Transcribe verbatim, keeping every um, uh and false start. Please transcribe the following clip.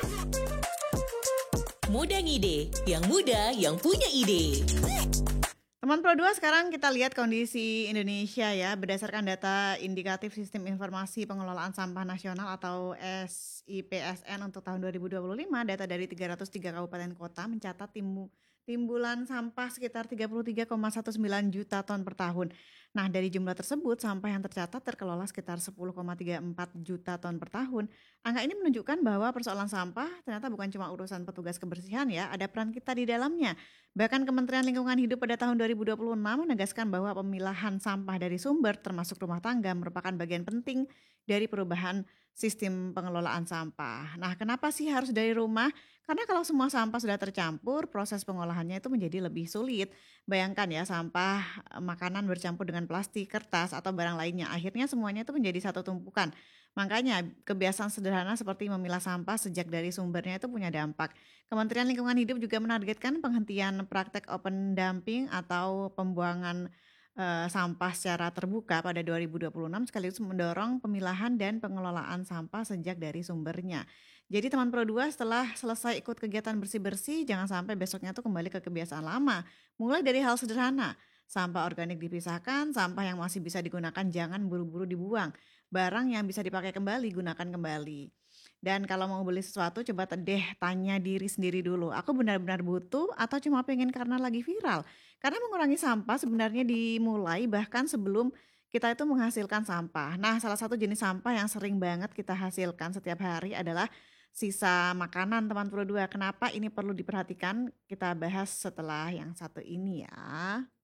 Muda Ngide, yang muda yang punya ide. Teman Pro dua, sekarang kita lihat kondisi Indonesia ya. Berdasarkan data Indikatif Sistem Informasi Pengelolaan Sampah Nasional atau S I P S N untuk tahun dua ribu dua puluh lima, data dari tiga ratus tiga kabupaten kota mencatat timbu, timbulan sampah sekitar tiga puluh tiga koma sembilan belas juta ton per tahun. Nah, dari jumlah tersebut, sampah yang tercatat terkelola sekitar sepuluh koma tiga empat juta ton per tahun. Angka ini menunjukkan bahwa persoalan sampah ternyata bukan cuma urusan petugas kebersihan ya, ada peran kita di dalamnya. Bahkan Kementerian Lingkungan Hidup pada tahun dua ribu dua puluh enam menegaskan bahwa pemilahan sampah dari sumber termasuk rumah tangga merupakan bagian penting dari perubahan sistem pengelolaan sampah. Nah, kenapa sih harus dari rumah? Karena kalau semua sampah sudah tercampur, proses pengolahannya itu menjadi lebih sulit. Bayangkan ya, sampah eh, makanan bercampur dengan plastik, kertas, atau barang lainnya. Akhirnya semuanya itu menjadi satu tumpukan. Makanya kebiasaan sederhana seperti memilah sampah sejak dari sumbernya itu punya dampak. Kementerian Lingkungan Hidup juga menargetkan penghentian praktek open dumping atau pembuangan eh, sampah secara terbuka pada dua ribu dua puluh enam, sekaligus mendorong pemilahan dan pengelolaan sampah sejak dari sumbernya. Jadi teman Pro dua, setelah selesai ikut kegiatan bersih-bersih, jangan sampai besoknya tuh kembali ke kebiasaan lama. Mulai dari hal sederhana, sampah organik dipisahkan, sampah yang masih bisa digunakan jangan buru-buru dibuang. Barang yang bisa dipakai kembali, gunakan kembali. Dan kalau mau beli sesuatu, coba deh tanya diri sendiri dulu. Aku benar-benar butuh atau cuma pengen karena lagi viral? Karena mengurangi sampah sebenarnya dimulai bahkan sebelum kita itu menghasilkan sampah. Nah, salah satu jenis sampah yang sering banget kita hasilkan setiap hari adalah sisa makanan, teman Pro dua. Kenapa ini perlu diperhatikan? Kita bahas setelah yang satu ini ya.